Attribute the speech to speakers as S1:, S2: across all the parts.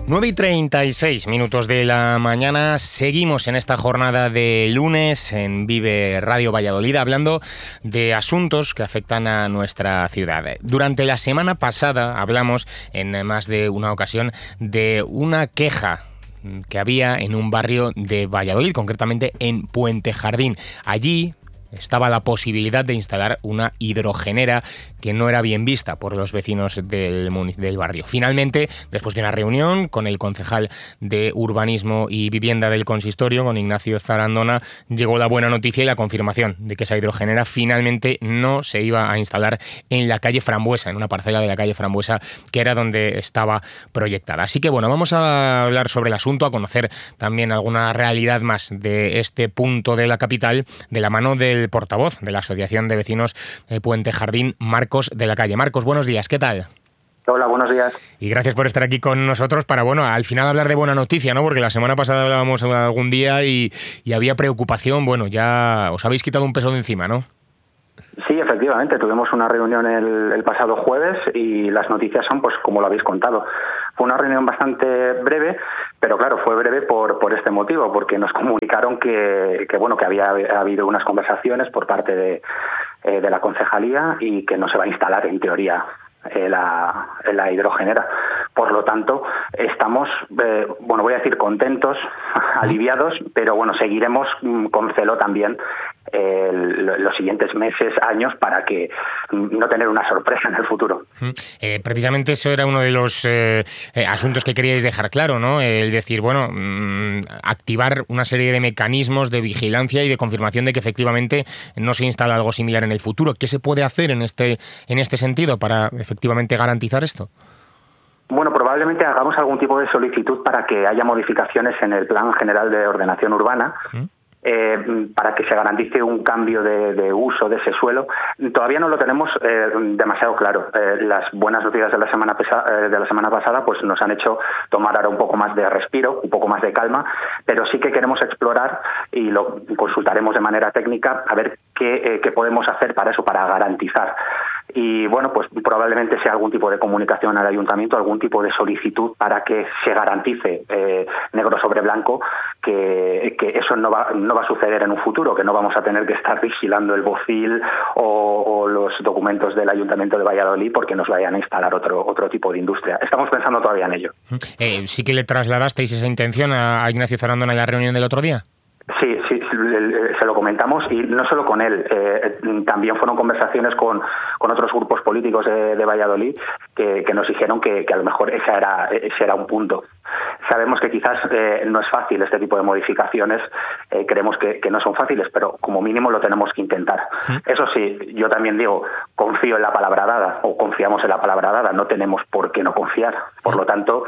S1: 9:36 de la mañana, seguimos en esta jornada de lunes en Vive Radio Valladolid hablando de asuntos que afectan a nuestra ciudad. Durante la semana pasada hablamos en más de una ocasión de una queja que había en un barrio de Valladolid, concretamente en Puente Jardín. Allí estaba la posibilidad de instalar una hidrogenera que no era bien vista por los vecinos del barrio. Finalmente, después de una reunión con el concejal de Urbanismo y Vivienda del Consistorio, con Ignacio Zarandona, llegó la buena noticia y la confirmación de que esa hidrogenera finalmente no se iba a instalar en la calle Frambuesa, en una parcela de la calle Frambuesa que era donde estaba proyectada. Así que bueno, vamos a hablar sobre el asunto, a conocer también alguna realidad más de este punto de la capital, de la mano del portavoz de la Asociación de Vecinos Puente Jardín, Marcos de la Calle. Marcos, buenos días, ¿qué tal?
S2: Hola, buenos días.
S1: Y gracias por estar aquí con nosotros para, bueno, al final hablar de buena noticia, ¿no? Porque la semana pasada hablábamos algún día y había preocupación. Bueno, ya os habéis quitado un peso de encima, ¿no?
S2: Sí, efectivamente, tuvimos una reunión el pasado jueves y las noticias son, pues, como lo habéis contado. Fue una reunión bastante breve, pero claro, fue breve por este motivo, porque nos comunicaron que había habido unas conversaciones por parte de la concejalía y que no se va a instalar, en teoría, la hidrogenera. Por lo tanto, estamos, voy a decir contentos, aliviados, pero bueno, seguiremos con celo también los siguientes meses, años, para que no tener una sorpresa en el futuro.
S1: Precisamente eso era uno de los asuntos que queríais dejar claro, ¿no? El decir, bueno, activar una serie de mecanismos de vigilancia y de confirmación de que efectivamente no se instala algo similar en el futuro. ¿Qué se puede hacer en este sentido para efectivamente garantizar esto?
S2: Bueno, probablemente hagamos algún tipo de solicitud para que haya modificaciones en el Plan General de Ordenación Urbana, para que se garantice un cambio de uso de ese suelo. Todavía no lo tenemos demasiado claro. Las buenas noticias de la semana pasada pues nos han hecho tomar ahora un poco más de respiro, un poco más de calma, pero sí que queremos explorar y lo consultaremos de manera técnica a ver qué podemos hacer para eso, para garantizar. Y bueno, pues probablemente sea algún tipo de comunicación al ayuntamiento, algún tipo de solicitud para que se garantice negro sobre blanco que eso no va a suceder en un futuro, que no vamos a tener que estar vigilando el BOCIL o los documentos del Ayuntamiento de Valladolid porque nos vayan a instalar otro tipo de industria. Estamos pensando todavía en ello.
S1: ¿Sí que le trasladasteis esa intención a Ignacio Zarandona en la reunión del otro día?
S2: Sí, se lo comentamos, y no solo con él, también fueron conversaciones con otros grupos políticos de Valladolid que nos dijeron que a lo mejor ese era un punto. Sabemos que quizás no es fácil este tipo de modificaciones, creemos que no son fáciles, pero como mínimo lo tenemos que intentar. Eso sí, yo también digo, confío en la palabra dada, o confiamos en la palabra dada, no tenemos por qué no confiar. Por lo tanto,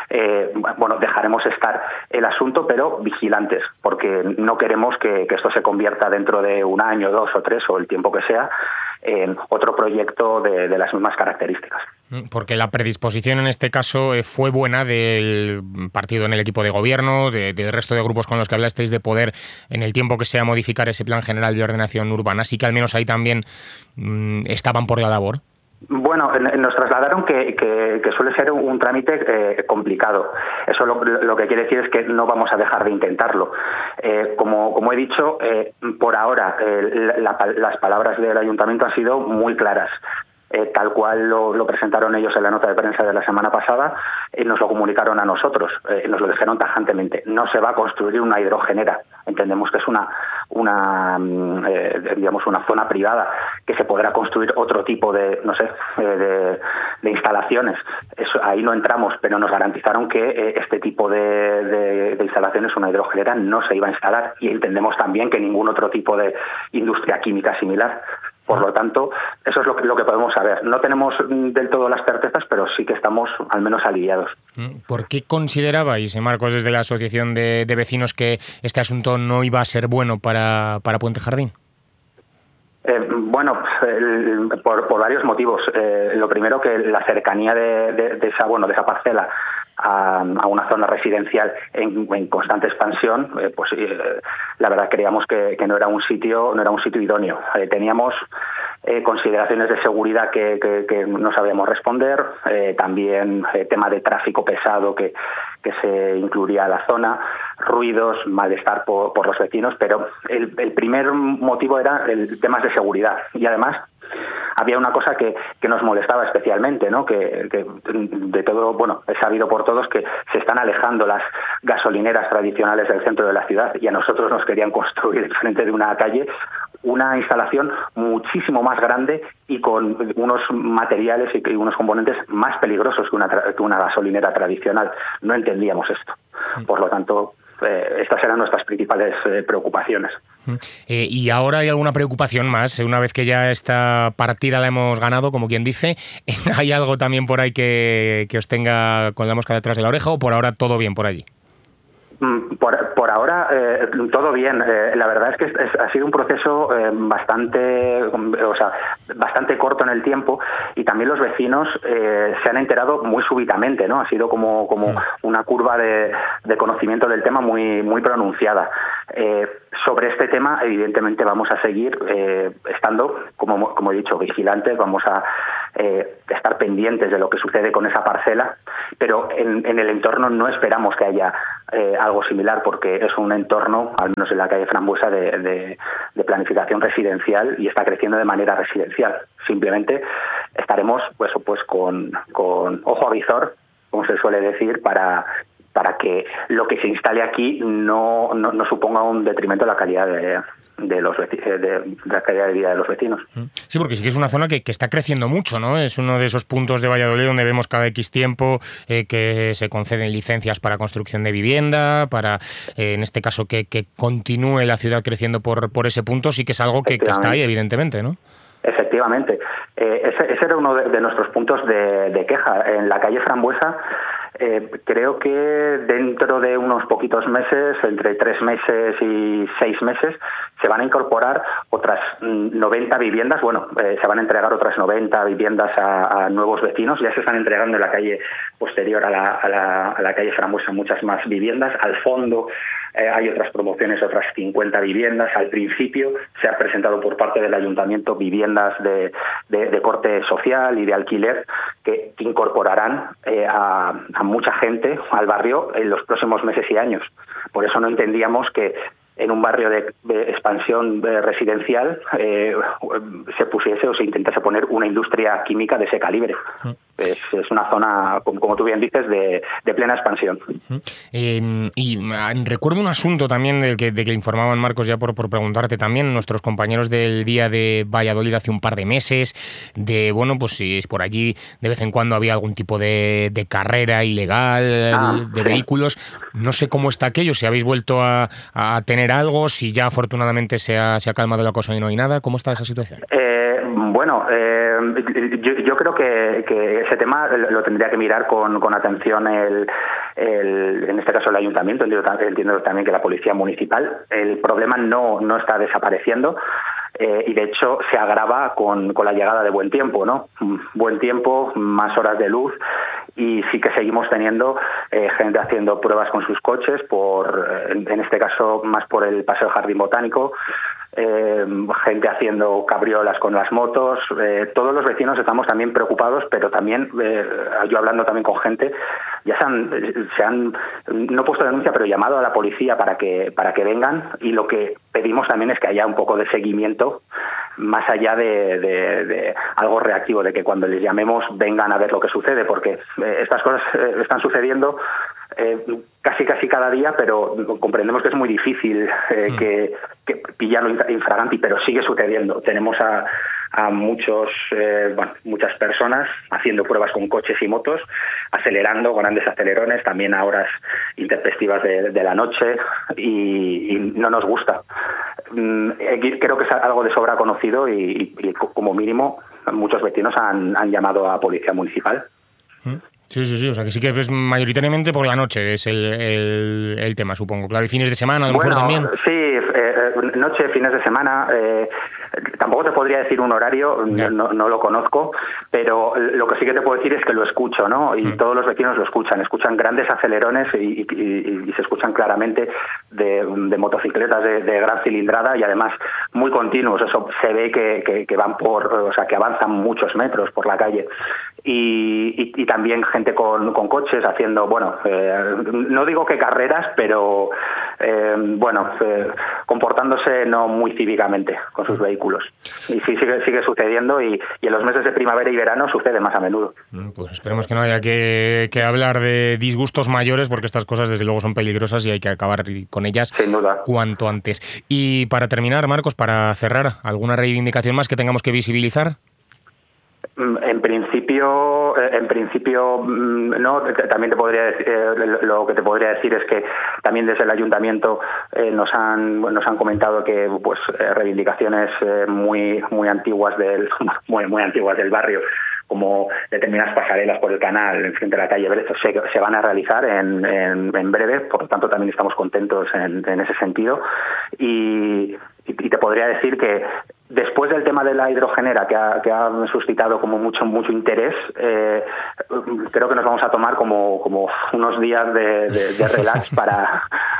S2: dejaremos estar el asunto, pero vigilantes, porque no queremos que esto se convierta dentro de un año, 2 o 3 o el tiempo que sea en otro proyecto de las mismas características.
S1: Porque la predisposición en este caso fue buena del partido en el equipo de gobierno, del resto de grupos con los que hablasteis, de poder, en el tiempo que sea, modificar ese Plan General de Ordenación Urbana. Así que al menos ahí también estaban por la labor.
S2: Bueno, nos trasladaron que suele ser un trámite complicado. Eso lo que quiere decir es que no vamos a dejar de intentarlo. Como he dicho, por ahora las palabras del ayuntamiento han sido muy claras. Tal cual lo presentaron ellos en la nota de prensa de la semana pasada, nos lo comunicaron a nosotros, nos lo dijeron tajantemente. No se va a construir una hidrogenera. Entendemos que es una zona privada, que se podrá construir otro tipo de instalaciones. Ahí no entramos, pero nos garantizaron que este tipo de instalaciones, una hidrogenera, no se iba a instalar, y entendemos también que ningún otro tipo de industria química similar. Por lo tanto, eso es lo que podemos saber. No tenemos del todo las certezas, pero sí que estamos al menos aliviados.
S1: ¿Por qué considerabais, Marcos, desde la Asociación de Vecinos, que este asunto no iba a ser bueno para Puente Jardín?
S2: Por varios motivos. Lo primero, que la cercanía de esa parcela a una zona residencial en constante expansión, la verdad creíamos que no era un sitio idóneo. Teníamos consideraciones de seguridad que no sabíamos responder, también tema de tráfico pesado que se incluiría a la zona, ruidos, malestar por los vecinos, pero el primer motivo era el temas de seguridad. Y además había una cosa que nos molestaba especialmente, ¿no? Que de todo, bueno, es sabido por todos que se están alejando las gasolineras tradicionales del centro de la ciudad, y a nosotros nos querían construir enfrente de una calle una instalación muchísimo más grande y con unos materiales y unos componentes más peligrosos que una gasolinera tradicional. No entendíamos esto. Por lo tanto, estas eran nuestras principales preocupaciones.
S1: ¿Y ahora hay alguna preocupación más? Una vez que ya esta partida la hemos ganado, como quien dice, ¿hay algo también por ahí que os tenga con la mosca detrás de la oreja, o por ahora todo bien por allí?
S2: Por ahora todo bien. La verdad es que ha sido un proceso bastante corto en el tiempo, y también los vecinos se han enterado muy súbitamente, ¿no? Ha sido como una curva de conocimiento del tema muy pronunciada. Sobre este tema, evidentemente, vamos a seguir estando, como he dicho, vigilantes. Vamos a estar pendientes de lo que sucede con esa parcela, pero en el entorno no esperamos que haya algo similar, porque es un entorno, al menos en la calle Frambuesa, de planificación residencial, y está creciendo de manera residencial. Simplemente estaremos pues con ojo a visor, como se suele decir, para que lo que se instale aquí no suponga un detrimento de la calidad de la calidad de vida de los vecinos.
S1: Sí, porque sí que es una zona que está creciendo mucho, ¿no? Es uno de esos puntos de Valladolid donde vemos cada X tiempo que se conceden licencias para construcción de vivienda, para, en este caso, que continúe la ciudad creciendo por ese punto. Sí que es algo que está ahí, evidentemente, ¿no?
S2: Efectivamente. Ese era uno de nuestros puntos de queja. En la calle Frambuesa, creo que dentro de unos poquitos meses, entre 3 meses y 6 meses, se van a incorporar otras 90 viviendas. Bueno, se van a entregar otras 90 viviendas a nuevos vecinos. Ya se están entregando en la calle posterior a la calle Frambuesa muchas más viviendas. Al fondo hay otras promociones, otras 50 viviendas. Al principio se ha presentado por parte del ayuntamiento viviendas de corte social y de alquiler que incorporarán a mucha gente al barrio en los próximos meses y años. Por eso no entendíamos que en un barrio de expansión residencial se pusiese o se intentase poner una industria química de ese calibre. Es una zona, como tú bien dices, de plena expansión.
S1: Y recuerdo un asunto también de que informaban, Marcos, ya por preguntarte también, nuestros compañeros del Día de Valladolid hace un par de meses, de, bueno, pues si por allí de vez en cuando había algún tipo de carrera ilegal de vehículos. No sé cómo está aquello, si habéis vuelto a tener algo, si ya afortunadamente se ha calmado la cosa y no hay nada. ¿Cómo está esa situación?
S2: Yo creo que ese tema lo tendría que mirar con atención en este caso el ayuntamiento. Entiendo también que la policía municipal. El problema no está desapareciendo. Y de hecho se agrava con la llegada de buen tiempo, ¿no? Buen tiempo, más horas de luz, y sí que seguimos teniendo gente haciendo pruebas con sus coches, en este caso más por el Paseo Jardín Botánico, gente haciendo cabriolas con las motos. Todos los vecinos estamos también preocupados, pero también yo hablando también con gente, ya se han no puesto denuncia, pero llamado a la policía para que vengan, y lo que pedimos también es que haya un poco de seguimiento más allá de algo reactivo, de que cuando les llamemos vengan a ver lo que sucede, porque estas cosas están sucediendo casi cada día, pero comprendemos que es muy difícil que pillarlo infraganti, pero sigue sucediendo. Tenemos a muchas personas haciendo pruebas con coches y motos, acelerando grandes acelerones, también a horas intempestivas de la noche, y no nos gusta. Creo que es algo de sobra conocido, y como mínimo muchos vecinos han llamado a policía municipal.
S1: Sí, o sea que sí que es mayoritariamente por la noche, es el tema, supongo. Claro, y fines de semana a lo mejor también.
S2: Sí, noche, fines de semana. tampoco te podría decir un horario, no lo conozco, pero lo que sí que te puedo decir es que lo escucho, ¿no? Y todos los vecinos lo escuchan grandes acelerones y se escuchan claramente de motocicletas de gran cilindrada y además muy continuos. Eso se ve que van que avanzan muchos metros por la calle. Y también gente con coches haciendo, no digo que carreras, pero comportándose no muy cívicamente con sus vehículos. Y sí, sigue sucediendo y en los meses de primavera y verano sucede más a menudo.
S1: Pues esperemos que no haya que hablar de disgustos mayores, porque estas cosas desde luego son peligrosas y hay que acabar con ellas
S2: sin duda
S1: cuanto antes. Y para terminar, Marcos, para cerrar, ¿alguna reivindicación más que tengamos que visibilizar?
S2: En principio no. También te podría decir, lo que te podría decir es que también desde el ayuntamiento nos han comentado que reivindicaciones muy antiguas muy antiguas del barrio, como determinadas pasarelas por el canal en frente de la calle Brezo, se van a realizar en breve. Por lo tanto, también estamos contentos en ese sentido. Y te podría decir que después del tema de la hidrogenera, que ha suscitado como mucho interés, creo que nos vamos a tomar como unos días de relax para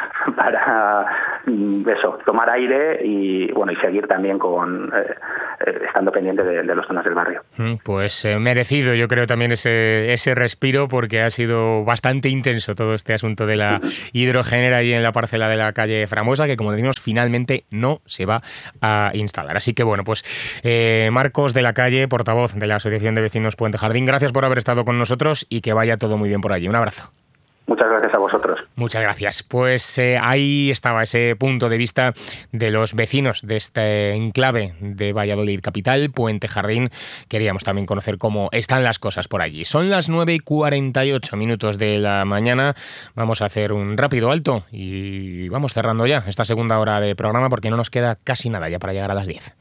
S2: eso, tomar aire y seguir también estando pendiente de las zonas del barrio.
S1: Pues merecido, yo creo, también ese respiro, porque ha sido bastante intenso todo este asunto de la hidrogenera ahí en la parcela de la calle Framuesa, que, como decimos, finalmente no se va a instalar. Así que Marcos de la Calle, portavoz de la Asociación de Vecinos Puente Jardín, gracias por haber estado con nosotros y que vaya todo muy bien por allí. Un abrazo.
S2: Muchas gracias a vosotros.
S1: Muchas gracias. Pues ahí estaba ese punto de vista de los vecinos de este enclave de Valladolid capital, Puente Jardín. Queríamos también conocer cómo están las cosas por allí. Son las 9:48 de la mañana. Vamos a hacer un rápido alto y vamos cerrando ya esta segunda hora de programa, porque no nos queda casi nada ya para llegar a las 10.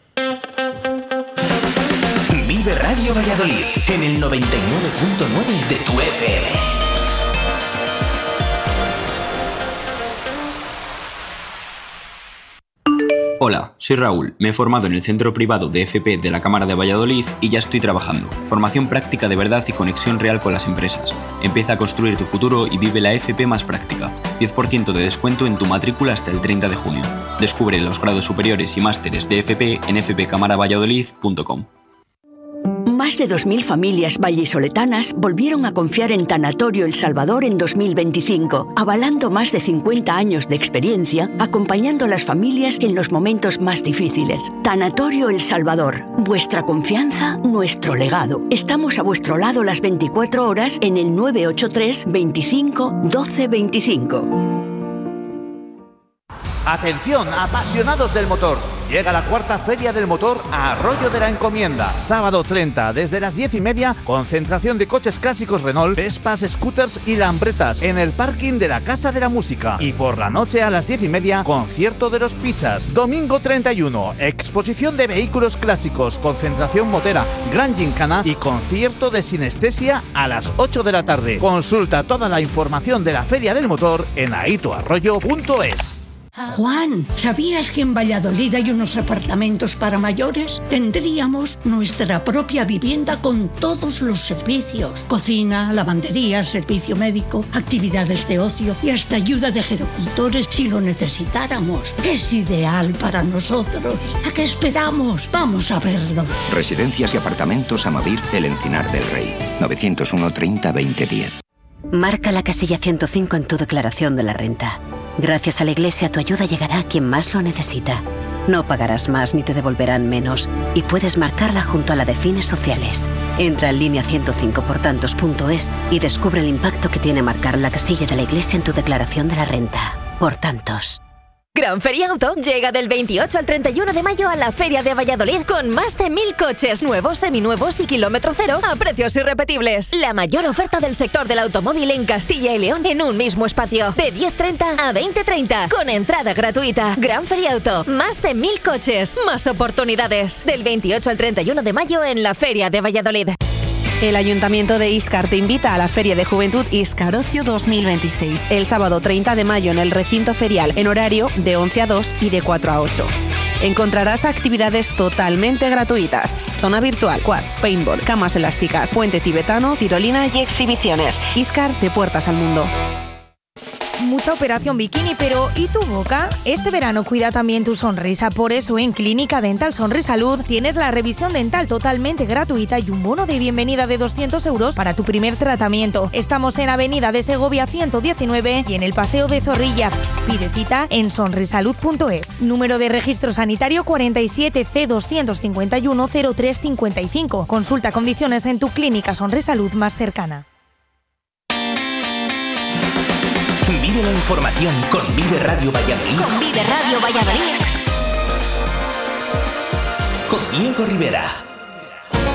S3: Vive Radio Valladolid en el 99.9 de tu FM.
S4: Hola, soy Raúl, me he formado en el centro privado de FP de la Cámara de Valladolid y ya estoy trabajando. Formación práctica de verdad y conexión real con las empresas. Empieza a construir tu futuro y vive la FP más práctica. 10% de descuento en tu matrícula hasta el 30 de junio. Descubre los grados superiores y másteres de FP en fpcamaravalladolid.com.
S5: Más de 2.000 familias vallisoletanas volvieron a confiar en Tanatorio El Salvador en 2025, avalando más de 50 años de experiencia, acompañando a las familias en los momentos más difíciles. Tanatorio El Salvador, vuestra confianza, nuestro legado. Estamos a vuestro lado las 24 horas en el 983 25 12 25.
S6: Atención, apasionados del motor. Llega la cuarta Feria del Motor a Arroyo de la Encomienda. Sábado 30, desde las 10:30, concentración de coches clásicos Renault, Vespas, scooters y Lambretas en el parking de la Casa de la Música. Y por la noche a las 10:30, concierto de los Pizzas. Domingo 31, exposición de vehículos clásicos, concentración motera, gran gincana y concierto de sinestesia a las 8 de la tarde. Consulta toda la información de la Feria del Motor en aitoarroyo.es.
S7: Juan, ¿sabías que en Valladolid hay unos apartamentos para mayores? Tendríamos nuestra propia vivienda con todos los servicios: cocina, lavandería, servicio médico, actividades de ocio y hasta ayuda de gerocultores si lo necesitáramos. Es ideal para nosotros. ¿A qué esperamos? Vamos a verlo.
S8: Residencias y apartamentos Amavir, El Encinar del Rey. 901 30 2010.
S9: Marca la casilla 105 en tu declaración de la renta. Gracias a la Iglesia, tu ayuda llegará a quien más lo necesita. No pagarás más ni te devolverán menos y puedes marcarla junto a la de fines sociales. Entra en línea 105portantos.es y descubre el impacto que tiene marcar la casilla de la Iglesia en tu declaración de la renta. Por tantos.
S10: Gran Feria Auto llega del 28 al 31 de mayo a la Feria de Valladolid con más de 1.000 coches nuevos, seminuevos y kilómetro cero a precios irrepetibles. La mayor oferta del sector del automóvil en Castilla y León en un mismo espacio. De 10:30 a 20:30 con entrada gratuita. Gran Feria Auto. Más de 1.000 coches. Más oportunidades. Del 28 al 31 de mayo en la Feria de Valladolid.
S11: El Ayuntamiento de Íscar te invita a la Feria de Juventud Íscar Ocio 2026, el sábado 30 de mayo en el recinto ferial, en horario de 11 a 2 y de 4 a 8. Encontrarás actividades totalmente gratuitas. Zona virtual, quads, paintball, camas elásticas, puente tibetano, tirolina y exhibiciones. Iscar, de puertas al mundo.
S12: Mucha operación bikini, pero ¿y tu boca? Este verano cuida también tu sonrisa, por eso en Clínica Dental Sonrisalud tienes la revisión dental totalmente gratuita y un bono de bienvenida de 200 € para tu primer tratamiento. Estamos en Avenida de Segovia 119 y en el Paseo de Zorrilla. Pide cita en sonrisalud.es. Número de registro sanitario 47 C251 0355. Consulta condiciones en tu clínica Sonrisalud más cercana.
S3: Vive la información con Vive Radio Valladolid.
S10: Con Vive Radio Valladolid.
S3: Con Diego Rivera.